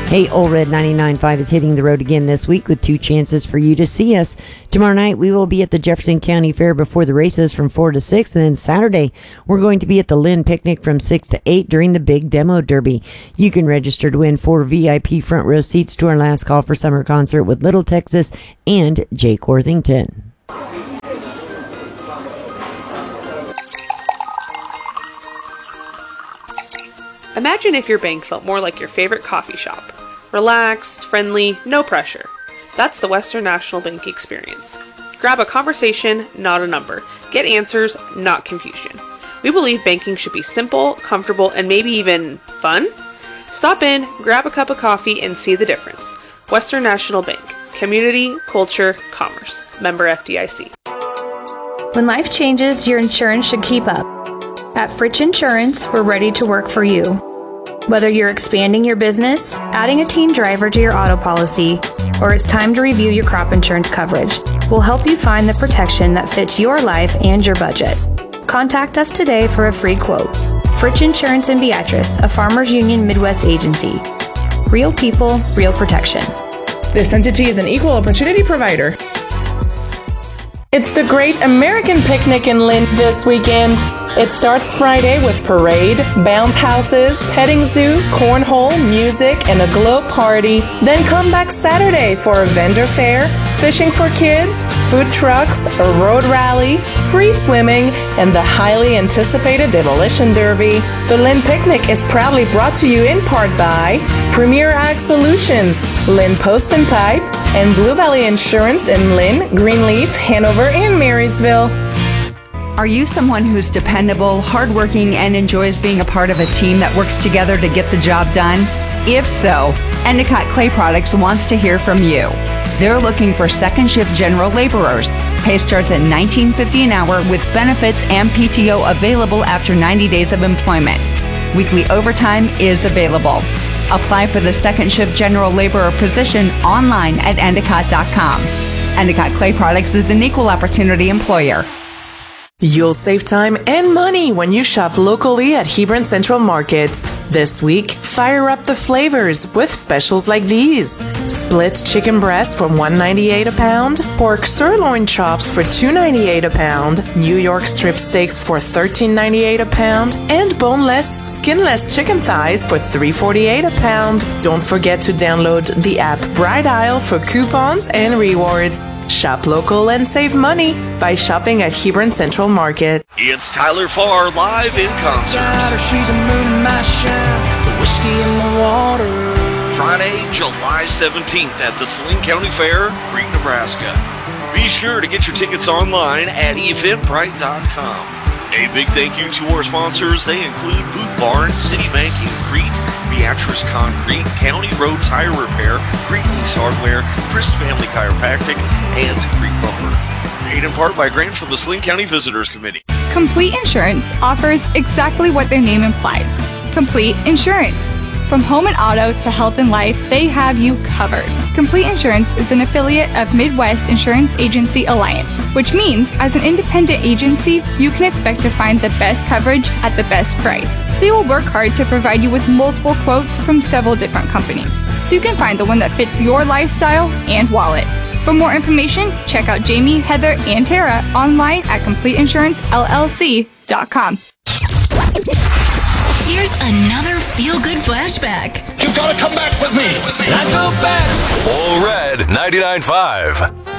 Hey, Old Red 99.5 is hitting the road again this week with 2 chances for you to see us. Tomorrow night, we will be at the Jefferson County Fair before the races from 4 to 6. And then Saturday, we're going to be at the Lynn Picnic from 6 to 8 during the Big Demo Derby. You can register to win 4 VIP front row seats to our last call for summer concert with Little Texas and Jake Worthington. Imagine if your bank felt more like your favorite coffee shop. Relaxed, friendly, no pressure. That's the Western National Bank experience. Grab a conversation, not a number. Get answers, not confusion. We believe banking should be simple, comfortable, and maybe even fun. Stop in, grab a cup of coffee, and see the difference. Western National Bank. Community, culture, commerce. Member FDIC. When life changes, your insurance should keep up. At Fritch Insurance, we're ready to work for you. Whether you're expanding your business, adding a teen driver to your auto policy, or it's time to review your crop insurance coverage, we'll help you find the protection that fits your life and your budget. Contact us today for a free quote. Fritch Insurance in Beatrice, a Farmers Union Midwest agency. Real people, real protection. This entity is an equal opportunity provider. It's the Great American Picnic in Lynn this weekend. It starts Friday with parade, bounce houses, petting zoo, cornhole, music, and a glow party. Then come back Saturday for a vendor fair, fishing for kids, food trucks, a road rally, free swimming, and the highly anticipated Demolition Derby. The Lynn Picnic is proudly brought to you in part by Premier Ag Solutions, Lynn Post and Pipe, and Blue Valley Insurance in Lynn, Greenleaf, Hanover, and Marysville. Are you someone who's dependable, hardworking, and enjoys being a part of a team that works together to get the job done? If so, Endicott Clay Products wants to hear from you. They're looking for second shift general laborers. Pay starts at $19.50 an hour with benefits and PTO available after 90 days of employment. Weekly overtime is available. Apply for the second shift general laborer position online at endicott.com. Endicott Clay Products is an equal opportunity employer. You'll save time and money when you shop locally at Hebron Central Market. This week, fire up the flavors with specials like these. Split chicken breast for $1.98 a pound, pork sirloin chops for $2.98 a pound, New York strip steaks for $13.98 a pound, and boneless, skinless chicken thighs for $3.48 a pound. Don't forget to download the app Bright Isle for coupons and rewards. Shop local and save money by shopping at Hebron Central Market. It's Tyler Farr live in concert. She's a moon in my shine, the whiskey in my water. Friday, July 17th at the Saline County Fair, Crete, Nebraska. Be sure to get your tickets online at eventbrite.com. A big thank you to our sponsors. They include Boot Barn, City Banking, Crete, Beatrice Concrete, County Road Tire Repair, Crete Lease Hardware, Christ Family Chiropractic, and Crete Lumber. Paid in part by grants from the Saline County Visitors Committee. Complete Insurance offers exactly what their name implies. Complete Insurance. From home and auto to health and life, they have you covered. Complete Insurance is an affiliate of Midwest Insurance Agency Alliance, which means as an independent agency, you can expect to find the best coverage at the best price. They will work hard to provide you with multiple quotes from several different companies, so you can find the one that fits your lifestyle and wallet. For more information, check out Jamie, Heather, and Tara online at CompleteInsuranceLLC.com. Here's another feel-good flashback. You gotta come back with me. I go back. All Red 99.5.